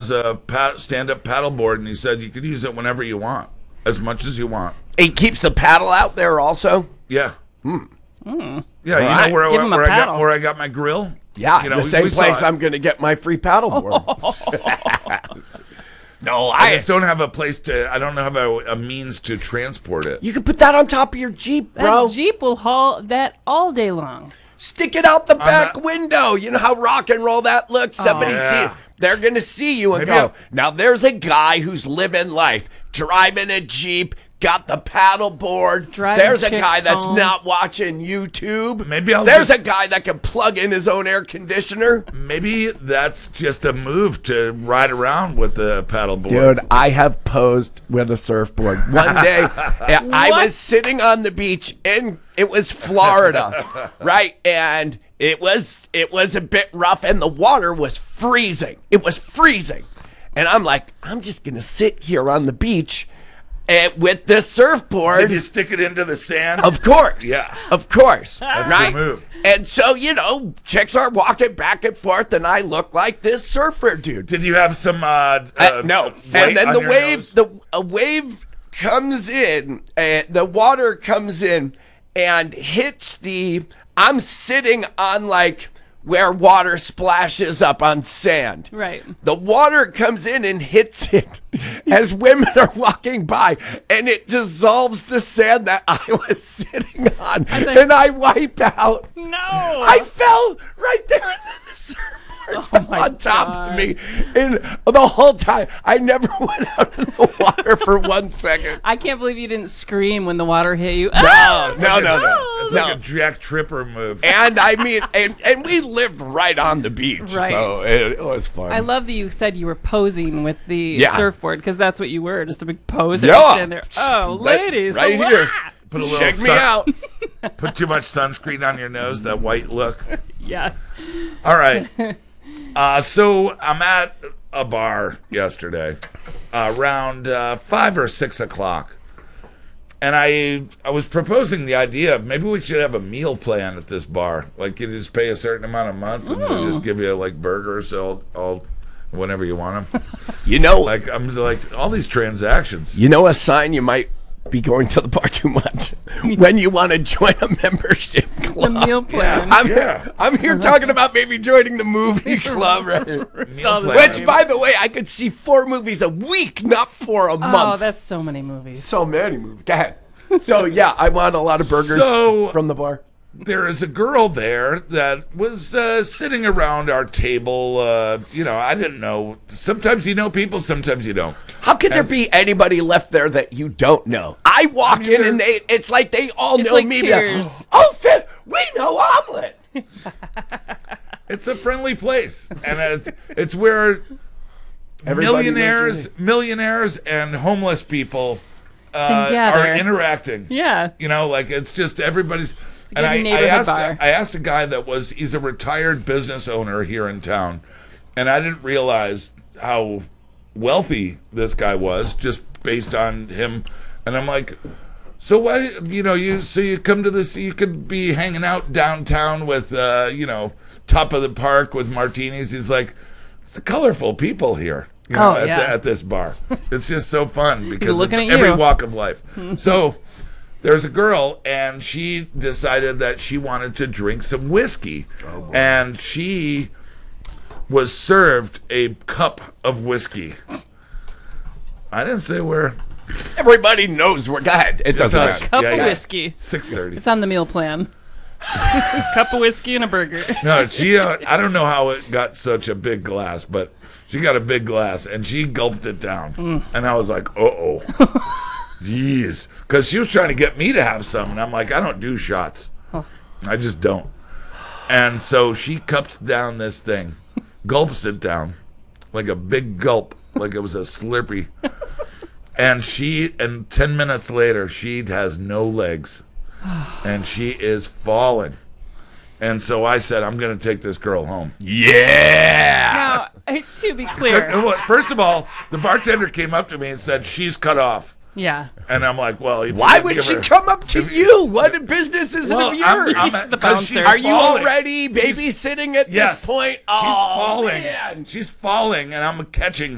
has a stand-up paddleboard, and he said you could use it whenever you want, as much as you want. He keeps the paddle out there also? Yeah. Yeah, Well, you know where I got my grill? Yeah, you know, the same place I'm going to get my free paddleboard. No, I just don't have a place to. I don't have a means to transport it. You can put that on top of your Jeep, bro. That Jeep will haul that all day long. Stick it out the back window. You know how rock and roll that looks? Somebody see it. They're going to see you and go, now there's a guy who's living life, driving a Jeep, got the paddle board. There's a guy that's not watching YouTube. There's a guy that can plug in his own air conditioner. Maybe that's just a move to ride around with the paddle board. Dude, I have posed with a surfboard. One day, I was sitting on the beach and it was Florida, right? And it was a bit rough and the water was freezing. It was freezing. And I'm like, I'm just going to sit here on the beach with this surfboard. Did you stick it into the sand? Of course. Yeah. Of course. That's right? the move. And so, chicks are walking back and forth, and I look like this surfer dude. Did you have some no. And then a wave comes in, and the water comes in and hits I'm sitting on where water splashes up on sand. Right. The water comes in and hits it as women are walking by, and it dissolves the sand that I was sitting on, and I wipe out. No. I fell right there, and then the surfboard fell on top of me. And the whole time, I never went out in the water for 1 second. I can't believe you didn't scream when the water hit you. No. It's like a Jack Tripper move. And I mean, and we lived right on the beach, right. So it was fun. I love that you said you were posing with the surfboard, because that's what you were, just a big poser. Yeah. There. Oh, ladies, right here. Put a little Check me out. Put too much sunscreen on your nose, that white look. Yes. All right. So I'm at a bar yesterday around 5 or 6 o'clock. And I was proposing the idea of maybe we should have a meal plan at this bar. Like, you just pay a certain amount a month and they'll just give you burgers all whenever you want them. I'm like all these transactions. A sign you might be going to the bar too much when you want to join a membership club. The meal plan. I'm here talking about maybe joining the movie club, right? Which, by the way, I could see 4 movies a week, not 4 a month. Oh, that's so many movies. So many movies. Go ahead. So, yeah, I want a lot of burgers from the bar. There is a girl there that was sitting around our table. I didn't know. Sometimes you know people, sometimes you don't. How could there be anybody left there that you don't know? I walk in and it's like they all know me. Cheers. We know Omelet. It's a friendly place, and it's where millionaires and homeless people are interacting. Yeah. It's just everybody's. And I asked a guy he's a retired business owner here in town, and I didn't realize how wealthy this guy was just based on him. And I'm like, so why, you come to this, you could be hanging out downtown with, top of the park with martinis. He's like, it's the colorful people here. At this bar. It's just so fun because it's every walk of life. So there's a girl, and she decided that she wanted to drink some whiskey. And she was served a cup of whiskey. I didn't say where. Everybody knows where. Go ahead. It doesn't matter. Cup of whiskey. 6:30. It's on the meal plan. Cup of whiskey and a burger. No, she. I don't know how it got such a big glass, but she got a big glass, and she gulped it down. And I was like, uh-oh. Jeez. Because she was trying to get me to have some, and I'm like, I don't do shots. I just don't. And so she cups down this thing, gulps it down, like a big gulp, like it was a Slurpee. And 10 minutes later, she has no legs. And she is falling. And so I said, I'm going to take this girl home. Yeah! Now, to be clear. First of all, the bartender came up to me and said, she's cut off. Yeah. And I'm like, well, why would she come up to you? What business is it of yours? I'm the bouncer. Are you already babysitting at this point? She's falling. Man. She's falling, and I'm catching